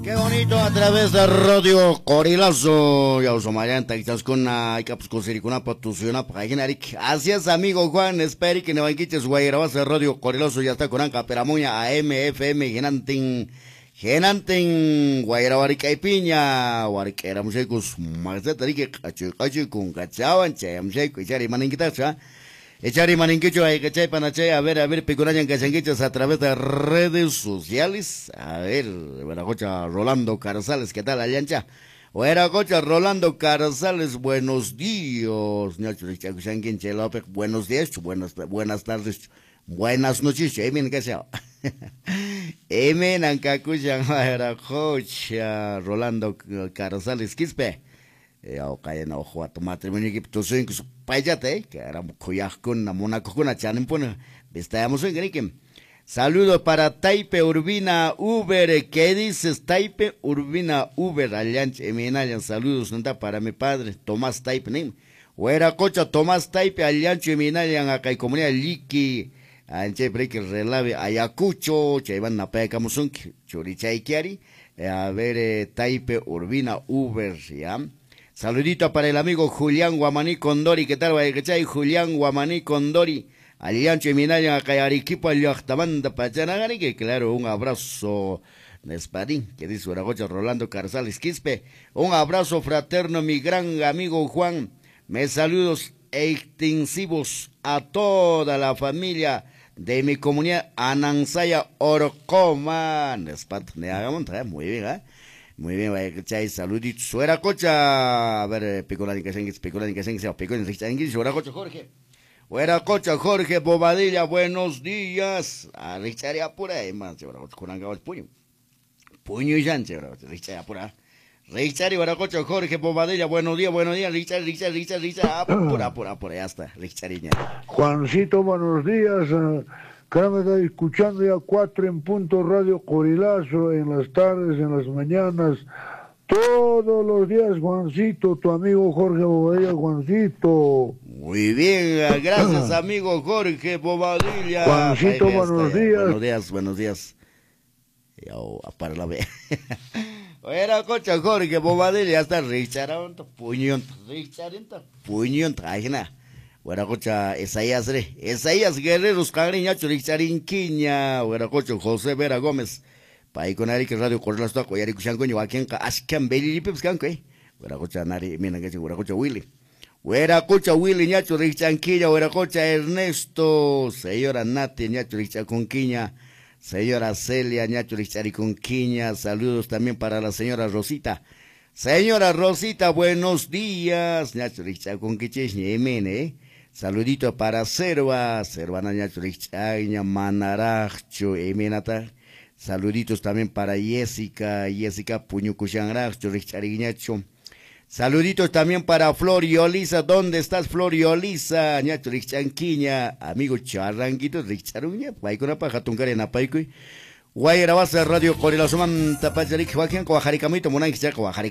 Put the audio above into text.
Qué bonito a través de Radio Corilazo. Ya uso Marianta, quizás con una con patuciona paginarik. Así es, amigo Juan. Espero que no vanquiches guayrabas de Radio Corilazo. Ya está con Anca Peramuña, AMFM, Genanten, Guayrabarica y Piña. Guariquera musicos, más de tarique, cachu, con cachaban, che, museico, y chari maninquitas, Echari maninquicho hay que panache, a ver, picurayan casanguichos a través de redes sociales. A ver, Veracocha Rolando Carzales, ¿qué tal, Aliancha? Veracocha Rolando Carzales, buenos días. Buenos días, buenas tardes, buenas noches, Emen, que sea. Emen, Ancacuchan, Veracocha Rolando Carzales, Quispe. O kaya na ojo at matrimonio que to soy que payate que era kuyaj con na mona con na chanen pone estamos en grikem. Saludos para Taipe Urbina Uber. ¿Qué dices Taipe Urbina Uber? Alianch eminayan saludos nada para mi padre Tomás Taipe nim. Huera cocha Tomás Taipe aliancho eminayan acá y comunidad liki anche break relave Ayacucho che van na peca musun churichay kiari a ver Taipe Urbina Uber ya. Saludito para el amigo Julián Guamaní Condori. ¿Qué tal, Guayacachay? Julián Guamaní Condori. Aliancho y Minaya, Acayariquipo, Aliachtamanda, Pachanagani, que claro, un abrazo, Nespadín, que dice Uragocha Rolando Carzales Quispe. Un abrazo fraterno, mi gran amigo Juan. Me saludos extensivos a toda la familia de mi comunidad Anansaya Orocoma. Nespad, muy bien, ¿eh? Muy bien, vaya, chay, saluditos. Suera cocha, a ver, picolani que senguis, suera cocha Jorge. Suera cocha Jorge Bobadilla, buenos días. A Richard Apura, man, suera cocha Curanga, puño. Puño y llan, suera cocha, Richard Apura. Richard y suera cocha Jorge Bobadilla, buenos días, Richard, apura, ya está, Richard. Juancito, buenos días. Acá me está escuchando ya 4 en punto Radio Corilazo en las tardes, en las mañanas, todos los días, Juancito, tu amigo Jorge Bobadilla, Juancito. Muy bien, gracias amigo Jorge Bobadilla. Juancito, buenos días. Buenos días. Ya, para la vez. Era cocha Jorge Bobadilla, hasta Richard, puñón, ajena. Hueracocha Esaías Guerreros Cagriña Churicharin Quiña Hueracocha José Vera Gómez Pai con Ari que Radio Corlas Toco y Ari Cuchanco y Joaquín Ascan Belly Pips Canco Hueracocha Nari Mina que Hueracocha Willy Ñacho Richanquilla Hueracocha Ernesto señora Nati Ñacho Richanconquiña señora Celia Ñacho Richanconquiña saludos también para la señora Rosita. Señora Rosita, buenos días. Ñacho Richanconquiches Ñemene. Saludito para Servana Ñacho Richagña, Manaracho, Emenata. Saluditos también para Jessica Puñucuchanracho, Richarignacho. Saluditos también para Floriolisa. ¿Dónde estás, Floriolisa? Ñacho Richanquiña, amigo Charranguito, Richaruña, Paicona Pajatuncarena Paicoy. Guayrabasa Radio Corilazo Manta Pacharik Joaquín Coajaricamito Monay Chaco